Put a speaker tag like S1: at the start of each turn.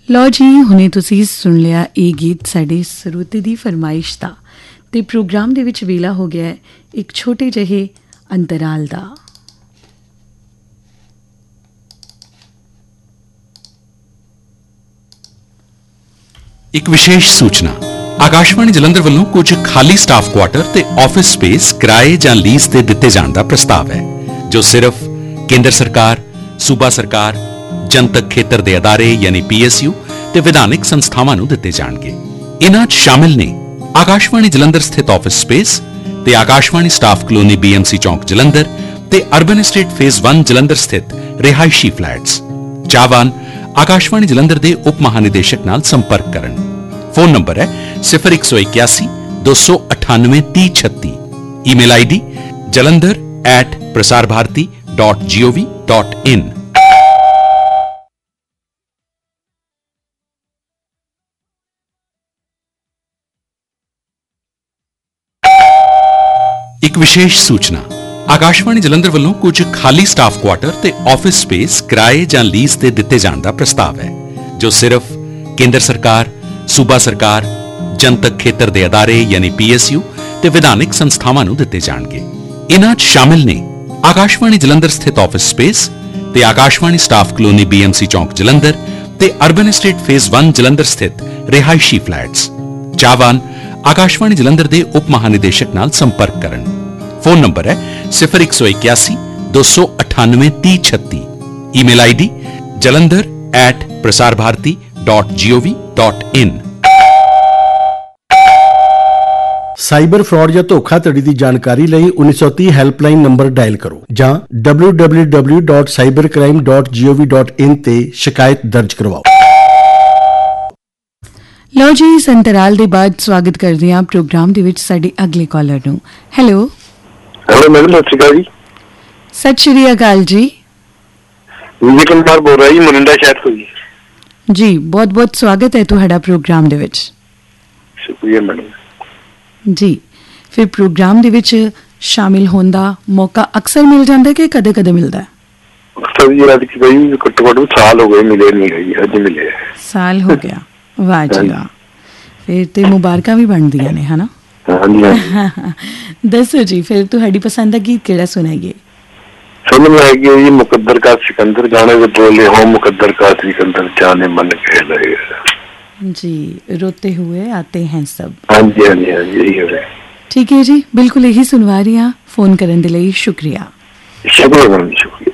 S1: ਲਓ ਜੀ, ਹੁਣੇ ਤੁਸੀਂ ਸੁਣ ਲਿਆ ਇਹ ਗੀਤ ਸਾਡੇ ਸਰੋਤੇ ਦੀ ਫਰਮਾਇਸ਼ ਦਾ ਤੇ ਪ੍ਰੋਗਰਾਮ ਦੇ ਵਿੱਚ ਵੇਲਾ ਹੋ ਗਿਆ ਹੈ ਇੱਕ ਛੋਟੇ ਜਿਹੇ ਅੰਤਰਾਲ ਦਾ।
S2: ਇੱਕ ਵਿਸ਼ੇਸ਼ ਸੂਚਨਾ, ਆਕਾਸ਼ਵਾਣੀ ਜਲੰਧਰ ਵੱਲੋਂ ਕੁਝ ਖਾਲੀ ਸਟਾਫ ਕੁਆਟਰ ਤੇ ਆਫਿਸ ਸਪੇਸ ਕਿਰਾਏ ਜਾਂ ਲੀਜ਼ ਤੇ ਦਿੱਤੇ ਜਾਣ ਦਾ ਪ੍ਰਸਤਾਵ ਹੈ, ਜੋ ਸਿਰਫ ਕੇਂਦਰ ਸਰਕਾਰ, ਸੂਬਾ ਸਰਕਾਰ, ਜਨਤਕ ਖੇਤਰ ਦੇ ਅਦਾਰੇ ਯਾਨੀ PSU ਤੇ ਵਿਧਾਨਿਕ ਸੰਸਥਾਵਾਂ ਨੂੰ ਦਿੱਤੇ ਜਾਣਗੇ। ਇਨ੍ਹਾਂ 'ਚ ਸ਼ਾਮਿਲ ਨੇ ਆਕਾਸ਼ਵਾਣੀ ਜਲੰਧਰ ਸਥਿਤ ਆਫਿਸ ਸਪੇਸ ਤੇ ਆਕਾਸ਼ਵਾਣੀ ਸਟਾਫ ਕਲੋਨੀ BMC ਚੌਂਕ ਜਲੰਧਰ ਤੇ ਅਰਬਨ ਐਸਟੇਟ ਫੇਜ਼ 1 ਜਲੰਧਰ ਸਥਿਤ ਰਿਹਾਇਸ਼ੀ ਫਲੈਟਸ। ਚਾਹਵਾਨ ਆਕਾਸ਼ਵਾਣੀ ਜਲੰਧਰ ਦੇ ਉਪ ਮਹਾਨਿਦੇਸ਼ਕ ਨਾਲ ਸੰਪਰਕ ਕਰਨ। ਫੋਨ ਨੰਬਰ ਹੈ 0181 298 3036। Email ID jalandhar@prasarbharati.gov.in। ਇੱਕ ਵਿਸ਼ੇਸ਼ ਸੂਚਨਾ, ਆਕਾਸ਼ਵਾਣੀ ਜਲੰਧਰ ਵੱਲੋਂ ਕੁਝ ਖਾਲੀ ਸਟਾਫ ਕੁਆਟਰ ਤੇ ਆਫਿਸ ਸਪੇਸ ਕਿਰਾਏ ਜਾਂ ਲੀਜ਼ ਤੇ ਦਿੱਤੇ ਜਾਣ ਦਾ ਪ੍ਰਸਤਾਵ ਹੈ, ਜੋ ਸਿਰਫ ਕੇਂਦਰ ਸਰਕਾਰ, ਸੂਬਾ ਸਰਕਾਰ, ਜਨਤਕ ਖੇਤਰ ਦੇ ਅਦਾਰੇ ਯਾਨੀ PSU ਤੇ ਵਿਧਾਨਿਕ ਸੰਸਥਾਵਾਂ ਨੂੰ ਦਿੱਤੇ ਜਾਣਗੇ। ਇਨ੍ਹਾਂ 'ਚ ਸ਼ਾਮਿਲ ਨੇ ਆਕਾਸ਼ਵਾਣੀ ਜਲੰਧਰ ਸਥਿਤ ਆਫਿਸ ਸਪੇਸ ਤੇ ਆਕਾਸ਼ਵਾਣੀ ਸਟਾਫ ਕਲੋਨੀ BMC ਚੌਂਕ ਜਲੰਧਰ ਤੇ ਅਰਬਨ ਐਸਟੇਟ ਫੇਜ਼ 1 ਜਲੰਧਰ ਸਥਿਤ ਰਿਹਾਇਸ਼ੀ ਫਲੈਟਸ। ਚਾਹਵਾਨ ਆਕਾਸ਼ਵਾਣੀ ਜਲੰਧਰ ਦੇ ਉਪ ਮਹਾਨਿਦੇਸ਼ਕ ਨਾਲ ਸੰਪਰਕ ਕਰਨ। ਫੋਨ ਨੰਬਰ ਹੈ 0181 298 3036। Email ID jalandhar@prasarbharati.gov.in।
S3: Cyber fraud ਜਾਂ ਧੋਖਾਧੜੀ ਦੀ ਜਾਣਕਾਰੀ ਲਈ 1930 ਹੈਲਪਲਾਈਨ ਨੰਬਰ ਡਾਇਲ ਕਰੋ ਜਾਂ www.cybercrime.gov.in ਤੇ ਸ਼ਿਕਾਇਤ ਦਰਜ ਕਰਵਾਓ।
S1: ਲਓ ਜੀ, ਇਸ ਅੰਤਰਾਲ ਦੇ ਬਾਅਦ ਸਵਾਗਤ ਕਰਦੇ ਹਾਂ ਪ੍ਰੋਗਰਾਮ ਦੇ ਵਿੱਚ ਸਾਡੇ ਅਗਲੇ ਕਾਲਰ ਨੂੰ। ਹੈਲੋ
S4: ਮੈਡਮ, ਸਤਿ ਸ਼੍ਰੀ ਅਕਾਲ ਜੀ।
S1: ਸਤਿ ਸ਼੍ਰੀ ਅਕਾਲ ਜੀ।
S4: ਵਿਜੇ ਕੁਮਾਰ ਬੋਲ ਰਿਹਾ ਜੀ, ਮੋਰਿੰਡਾ ਸ਼ਹਿਰ ਤੋਂ
S1: ਜੀ। ਬਹੁਤ ਬਹੁਤ ਸਵਾਗਤ ਹੈ ਤੁਹਾਡਾ ਪ੍ਰੋਗਰਾਮ ਦੇ ਵਿੱਚ।
S4: ਸ਼ੁਕਰੀਆ ਮੈਡਮ
S1: ਜੀ। ਫਿਰ ਪ੍ਰੋਗਰਾਮ ਦੇ ਵਿੱਚ ਸ਼ਾਮਿਲ ਹੋਣ ਦਾ ਮੌਕਾ ਅਕਸਰ ਮਿਲ ਜਾਂਦਾ ਕਿ ਕਦੇ ਕਦੇ ਮਿਲਦਾ ਹੈ?
S4: ਅਕਸਰ ਜੀ, ਅੱਜ ਕਿ ਬਈ ਘੱਟੋ ਘੱਟ ਸਾਲ ਹੋ ਗਏ ਮਿਲੇ ਨਹੀਂ ਗਈ, ਅੱਜ ਮਿਲੇ।
S1: ਸਾਲ ਹੋ ਗਿਆ? ਵਾਹ ਜੀ ਵਾਹ। ਫਿਰ ਤੇ ਮੁਬਾਰਕਾਂ ਵੀ ਬਣਦੀਆਂ ਨੇ, ਹਨਾ?
S4: ਹਾਂਜੀ।
S1: ਦੱਸੋ ਜੀ, ਫਿਰ ਤੁਹਾਡੀ ਪਸੰਦ ਦਾ ਗੀਤ ਕਿਹੜਾ ਸੁਣਾਈਏ?
S4: सुन लगे ये मुकद्दर का सिकंदर, गाने में बोले हो मुकद्दर का सिकंदर जाने मन कह लगेगा
S1: जी। रोते हुए आते हैं सब।
S4: हाँ जी हाँ जी हाँ जी, यही है।
S1: ठीक है जी, बिल्कुल यही सुनवा रही हाँ। फोन करने के लिए शुक्रिया।
S4: शुक्रिया मैडम, शुक्रिया।